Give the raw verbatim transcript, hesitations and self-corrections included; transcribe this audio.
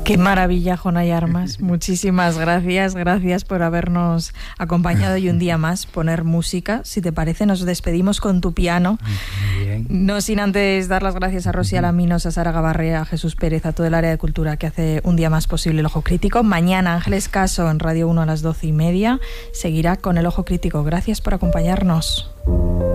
Qué maravilla, Jonay Armas. Muchísimas gracias, gracias por habernos acompañado y un día más poner música. Si te parece, nos despedimos con tu piano. Muy bien. No sin antes dar las gracias a Rosy Alaminos, a Sara Gabarre, a Jesús Pérez, a todo el área de cultura que hace un día más posible el Ojo Crítico. Mañana Ángeles Caso en Radio uno a las doce y media seguirá con el Ojo Crítico. Gracias por acompañarnos.